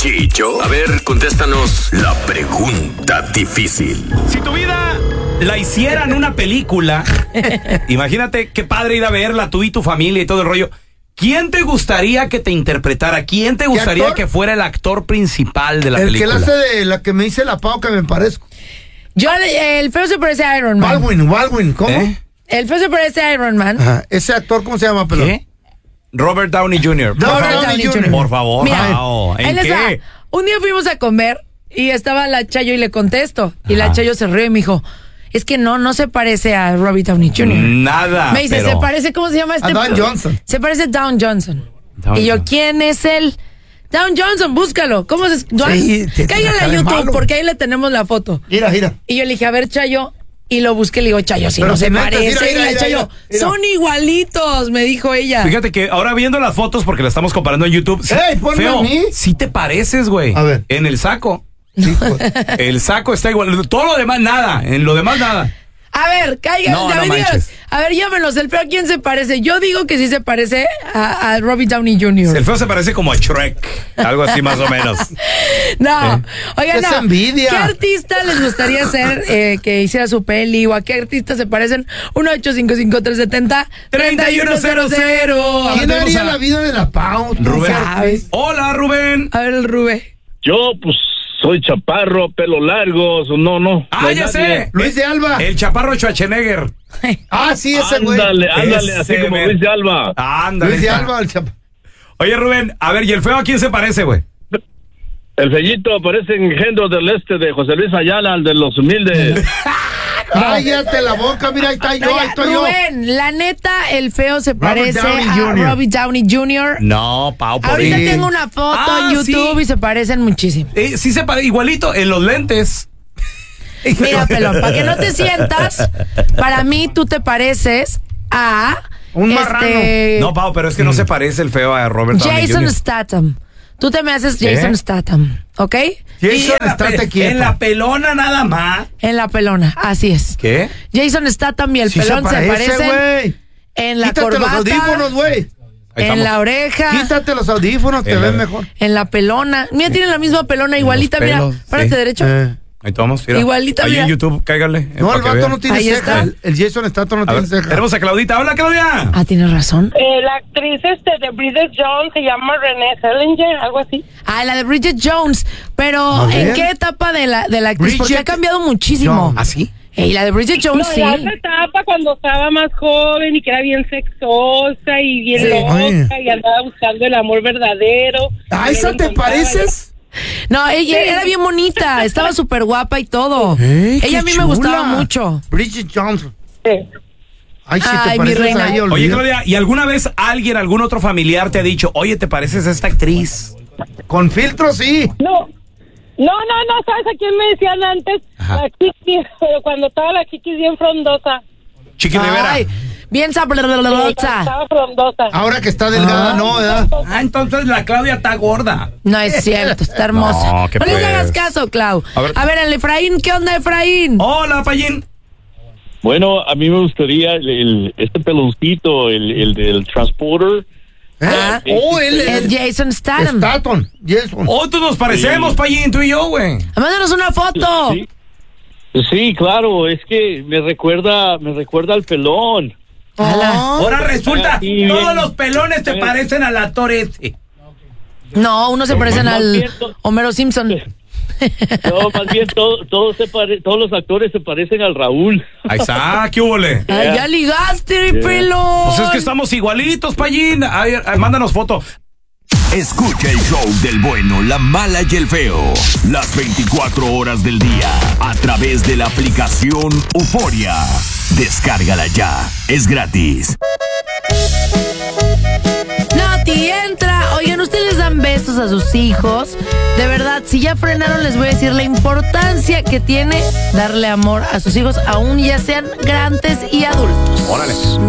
Chicho? A ver, contéstanos la pregunta difícil. Si tu vida la hicieran una película, imagínate qué padre ir a verla, tú y tu familia y todo el rollo. ¿Quién te gustaría que te interpretara? ¿Quién te gustaría que fuera el actor principal de la película? El que la hace de la que me dice la Pau que me parezco. El feo se parece a Iron Man. Baldwin, ¿cómo? El feo se parece a Iron Man. Ajá. Ese actor, ¿cómo se llama, pelón? ¿Qué? Robert Downey Jr. Robert Downey Jr. Por favor. Mira, ¿En qué? Un día fuimos a comer y estaba la Chayo y le contesto. Y la Chayo se rió y me dijo, es que no se parece a Robert Downey Jr. Nada. Me dice, se parece, ¿cómo se llama este? A Down Johnson. Se parece a Down Johnson. Y yo, ¿quién es él? Down Johnson, búscalo. ¿Cómo se...? Sí, cállale a YouTube, malo. porque ahí le tenemos la foto. Mira. Y yo le dije, a ver, Chayo. Y lo busqué y le digo, Chayo, si Pero no se neta, parece. mira, y la Chayo, mira. son igualitos, me dijo ella. Fíjate que ahora viendo las fotos, porque las estamos comparando en YouTube. ¡Ey, ponme feo, a mí! sí te pareces, güey. A ver. En el saco. Sí, pues. El saco está igual. Todo lo demás, nada. En lo demás, nada. A ver, caigan. No manches. A ver, llámenos. El feo, ¿a quién se parece? Yo digo que sí se parece a Robert Downey Jr. El feo se parece como a Shrek. Algo así más o menos. No. Oigan, ¡Qué no. envidia! ¿Qué artista les gustaría ser que hiciera su peli? ¿O a qué artista se parecen? 1-855-370-3100. ¿Quién haría la vida de la Pau? Rubén. ¿Sabes? Hola, Rubén. A ver, el Rubén. Yo, pues, soy chaparro, pelo largo, no. Ah, ya sé. Luis de Alba. El chaparro Schwarzenegger. Ah, sí, ese güey. Ándale, así Ese como men. Luis de Alba. Ándale. Luis de Alba, el chapa. Oye, Rubén, a ver, ¿y el feo a quién se parece, güey? El fellito aparece en Engendros del Este de José Luis Ayala, el de los humildes. Cállate la boca, mira, ahí está yo, ahí estoy yo. Rubén, la neta, el feo se Robert parece Downey a Jr. Robert Downey Jr. No, Pau, por Ahorita ahí. tengo una foto en YouTube sí. y se parecen muchísimo. Sí se parece igualito en los lentes. Mira, pelón, para que no te sientas, para mí tú te pareces a Un marrano. No, Pau, pero es que no se parece el feo a Robert Downey Jason Jr. Statham. Tú te me haces Jason Statham, ¿ok? Jason, estate quieto. En la pelona nada más. En la pelona, así es. ¿Qué? Jason Statham y el Sí pelón se parecen güey. en la Quítate corbata, los audífonos, güey. Ahí en estamos. la oreja, Quítate los audífonos, te En la- ves mejor. en la pelona. Mira, tienen la misma pelona igualita, los mira. pelos, Párate sí. derecho. Ahí tomamos, mira. Igualita, Ahí mira. en YouTube, cáigale. No, para el que vato vean. no tiene Ahí ceja. está. El Jason Statham no A tiene ver, ceja. tenemos a Claudita. Hola, Claudia. Ah, tienes razón. La actriz de Bridget Jones se llama Renée Zellweger, algo así. Ah, la de Bridget Jones. Pero, A ver. ¿en qué etapa de la actriz? Porque ha Bridget cambiado muchísimo. Jones. ¿Ah, sí? Y la de Bridget Jones, No, sí. en esa etapa cuando estaba más joven y que era bien sexosa y bien Sí. loca Oye. y andaba buscando el amor verdadero. ¿A esa te pareces? No, ella era bien bonita, estaba súper guapa y todo. Ella a mí me gustaba mucho. Bridget Jones. Sí. Ay, si Ay, te mi pareces reina. a ella, Oye, olvídate. Claudia, ¿y alguna vez algún otro familiar te ha dicho, oye, te pareces a esta actriz? Con filtro, sí. No, ¿sabes a quién me decían antes? Ajá. La Kiki, pero cuando estaba la Kiki bien frondosa. Chiqui Rivera. Ay, bien Cuando sabrosa. estaba frondosa. Ahora que está delgada, no, ¿verdad? Ah, entonces la Claudia está gorda. No es cierto, está hermosa. No, ¿qué les pues? hagas caso, Clau. A ver. El Efraín, ¿qué onda, Efraín? Hola, Payín. Bueno, a mí me gustaría este peloncito, el del Transporter. Ah, él el Jason Statham. Statham. Jason. Oh, tú nos parecemos, Sí. Payín, tú y yo, güey. Mándanos una foto. Sí, claro, es que me recuerda al pelón. Ala. Ahora resulta, Sí, todos bien. los pelones se Bien. parecen al actor ese. No, uno se parecen más al bien, Homero Simpson. No, más bien todos los actores se parecen al Raúl. Ahí está, ¿qué hubole? Ay, ya ligaste, pelo. Pues es que estamos igualitos, Payín. Ay, mándanos foto. Escucha el show del bueno, la mala y el feo. Las 24 horas del día. A través de la aplicación Euforia. Descárgala ya. Es gratis. Noti, entra. Oigan, ustedes dan besos a sus hijos. De verdad, si ya frenaron, les voy a decir la importancia que tiene darle amor a sus hijos, aún ya sean grandes y adultos. Órale.